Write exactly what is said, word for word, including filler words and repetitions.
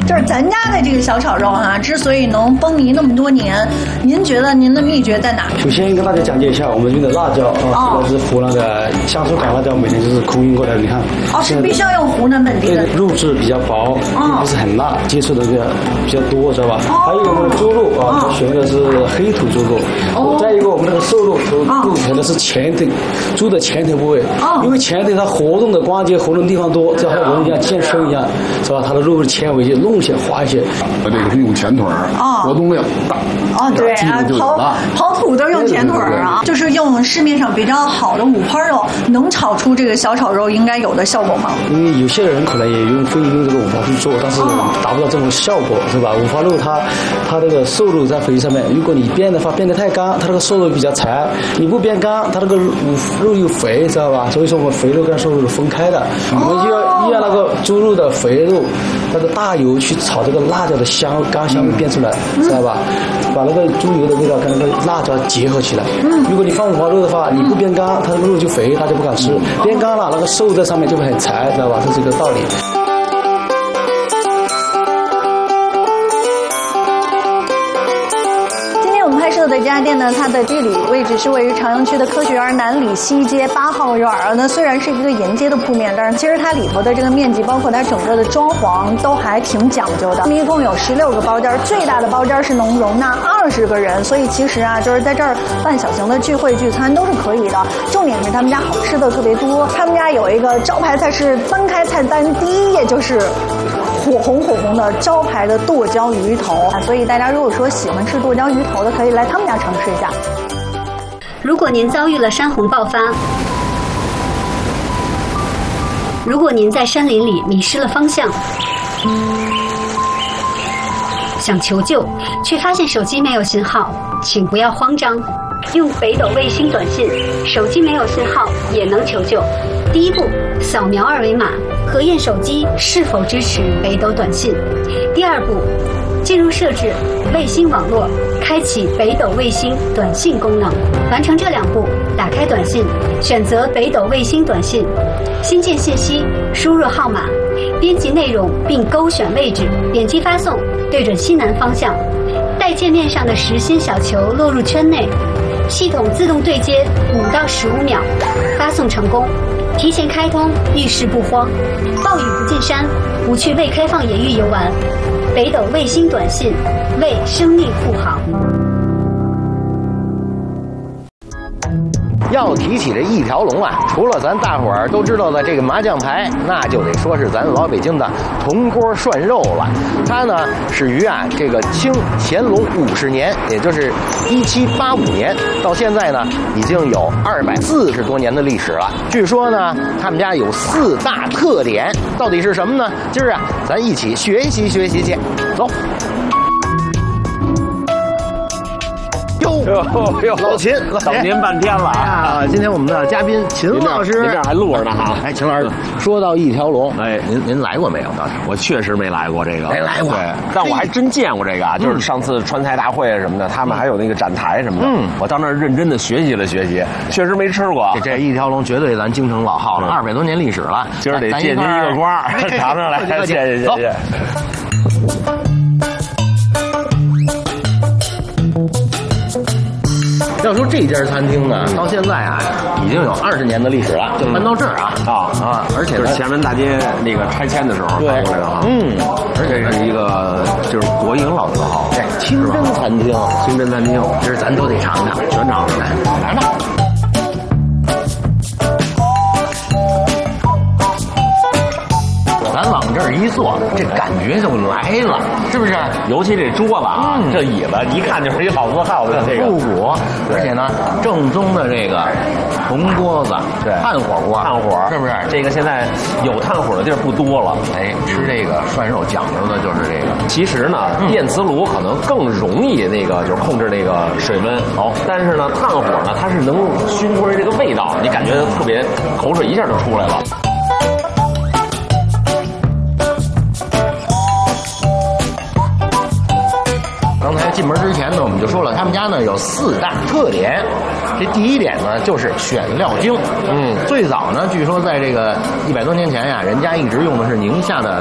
就是咱家的这个小炒肉啊，之所以能风靡那么多年，您觉得您的秘诀在哪？ 首先跟大家讲解一下，我们用的辣椒啊，这个是湖南的香酥港辣椒，每天就是空运过来的。你看， 哦，是必须要用湖南本地的， 肉质比较薄，不是很辣，接触的这个比较多，知道吧？还有我们的猪肉啊，选的是黑土猪肉。哦。再一个，我们那个瘦肉都构成的是前腿，猪的前腿部位。哦。因为前腿它活动的关节活动地方多，就像人一样健身一样，是吧？它的肉纤维就弄些滑一些。 这个是用前腿儿，活动量大。 哦，对啊，刨刨土都用前腿儿啊，就是用市面上比较好的五花肉，能炒出这个小炒肉应该有的效果吗？ 因为有些人可能也用会用这个五花去做，但是达不到这种效果，是吧？五花肉它它这个瘦肉在肥上面，如果你煸的话煸得太干，它这个瘦肉比较柴；你不煸干，它这个肉又肥，知道吧？所以说我们肥肉跟瘦肉是分开的，我们就要要那个猪肉的肥肉，那个大油去炒这个辣椒的香干香味变出来，知道吧？把那个猪油的味道跟那个辣椒结合起来。嗯，如果你放五花肉的话，你不煸干，它这个肉就肥，大家不敢吃；煸干了，那个瘦在上面就会很柴，知道吧？这是一个道理。 的这家店呢，它的地理位置是位于朝阳区的科学园南里西街八号院儿。那虽然是一个沿街的铺面，但是其实它里头的这个面积，包括它整个的装潢，都还挺讲究的。一共有十六个包间，最大的包间是能容纳二十个人，所以其实啊，就是在这儿办小型的聚会聚餐都是可以的。重点是他们家好吃的特别多，他们家有一个招牌菜是翻开菜单第一页就是火红火红的招牌的剁椒鱼头，所以大家如果说喜欢吃剁椒鱼头的，可以来他们家尝试一下。 如果您遭遇了山洪爆发，如果您在山林里迷失了方向，想求救却发现手机没有信号，请不要慌张，用北斗卫星短信，手机没有信号也能求救。第一步，扫描二维码，核验手机是否支持北斗短信。第二步，进入设置卫星网络，开启北斗卫星短信功能。完成这两步，打开短信，选择北斗卫星短信，新建信息，输入号码，编辑内容并勾选位置，点击发送，对准西南方向，待界面上的实心小球落入圈内，系统自动对接五到十五秒，发送成功。提前开通，遇事不慌，暴雨不进山，不去未开放野域游玩。北斗卫星短信，为生命护航。 要提起这一条龙啊，除了咱大伙儿都知道的这个麻将牌，那就得说是咱老北京的铜锅涮肉了。它呢始于啊这个清乾隆五十年，也就是一七八五年，到现在呢已经有二百四十多年的历史了。据说呢，他们家有四大特点，到底是什么呢？今儿啊，咱一起学习学习去，走。哟哟，老秦， 等您半天了啊！ 今天我们的嘉宾秦老师， 您这还录着呢哈。 哎，秦老师，说到一条龙， 哎， 您您来过没有？当时我确实没来过这个， 没来过。 对，但我还真见过这个啊，就是上次川菜大会什么的，他们还有那个展台什么的，嗯，我到那儿认真的学习了学习，确实没吃过。 这这一条龙绝对咱京城老号了，二百多年历史了， 今儿得借您一个光，尝尝来，谢谢谢谢。 要说这家餐厅呢，到现在啊，已经有二十年的历史了，就搬到这儿啊啊啊！而且就是前门大街那个拆迁的时候搬过来的啊， 嗯， 而且是一个就是国营老字号， 哎，清真餐厅， 清真餐厅， 其实咱都得尝尝， 全尝尝， 来吧。咱往这儿一坐，这感觉就来了，是不是？ 尤其这桌子啊，嗯、这椅子一看就是一老字号的这个复古，而且呢，正宗的这个铜锅子， 对， 炭火锅， 炭火是不是？ 这个现在有炭火的地儿不多了。 哎，吃这个涮肉讲究的就是这个。 其实呢，嗯、电磁炉可能更容易那个就是控制那个水温，哦，但是呢，炭火呢，它是能熏出来这个味道，你感觉特别口水一下就出来了。 刚才进门之前呢，我们就说了，他们家呢有四大特点。这第一点呢，就是选料精。嗯，最早呢，据说在这个一百多年前呀，人家一直用的是宁夏的